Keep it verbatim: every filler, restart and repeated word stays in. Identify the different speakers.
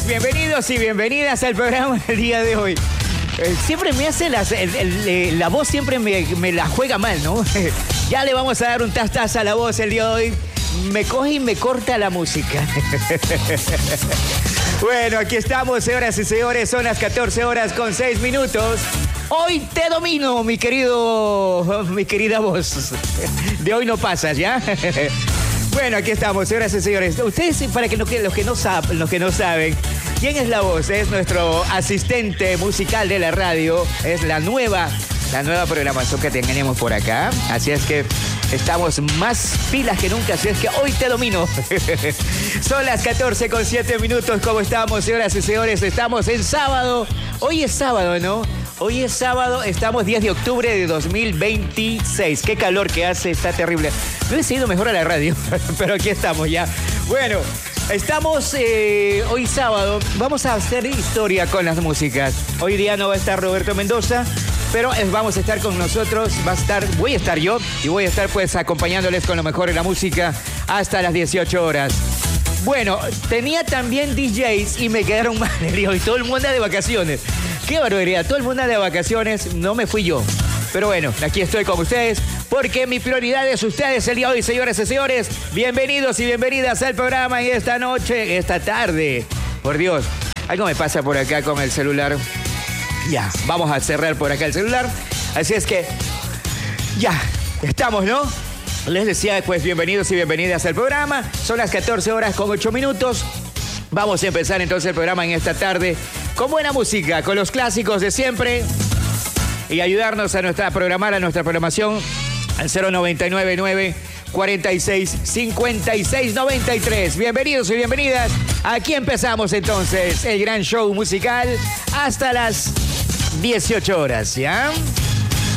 Speaker 1: bienvenidos y bienvenidas al programa del día de hoy. Eh, siempre me hace las, el, el, el, la voz, siempre me, me la juega mal, ¿no? Ya le vamos a dar un tas-tas a la voz el día de hoy. Me coge y me corta la música. Bueno, aquí estamos, señoras y señores. Son las catorce horas con seis minutos. Hoy te domino, mi querido, mi querida voz. De hoy no pasas, ¿ya? Bueno, aquí estamos, señoras y señores. Ustedes, para que los que, los que, no, saben, los que no saben, ¿quién es la voz? Es nuestro asistente musical de la radio. Es la nueva, la nueva programación que tenemos por acá. Así es que estamos más pilas que nunca. Así es que hoy te domino. Son las catorce con siete minutos. ¿Cómo estamos, señoras y señores? Estamos en sábado. Hoy es sábado, ¿no? Hoy es sábado, estamos diez de octubre de dos mil veintiséis. Qué calor que hace, está terrible. Me hubiese ido mejor a la radio, pero aquí estamos ya. Bueno, estamos eh, hoy sábado. Vamos a hacer historia con las músicas. Hoy día no va a estar Roberto Mendoza, pero vamos a estar con nosotros. Va a estar, voy a estar yo y voy a estar pues acompañándoles con lo mejor de la música hasta las dieciocho horas. Bueno, tenía también D Js y me quedaron mal y todo el mundo anda de vacaciones. Qué barbaridad, todo el mundo anda de vacaciones, no me fui yo. Pero bueno, aquí estoy con ustedes porque mi prioridad es ustedes el día de hoy, señoras y señores. Bienvenidos y bienvenidas al programa en esta noche, esta tarde. Por Dios, algo me pasa por acá con el celular. Ya, vamos a cerrar por acá el celular. Así es que, ya, estamos, ¿no? Les decía, pues, bienvenidos y bienvenidas al programa. Son las catorce horas con ocho minutos. Vamos a empezar entonces el programa en esta tarde con buena música, con los clásicos de siempre y ayudarnos a, nuestra, a programar a nuestra programación al cero noventa y nueve nueve cuarenta y seis cincuenta y seis noventa y tres. Bienvenidos y bienvenidas. Aquí empezamos entonces el gran show musical hasta las dieciocho horas, ¿ya?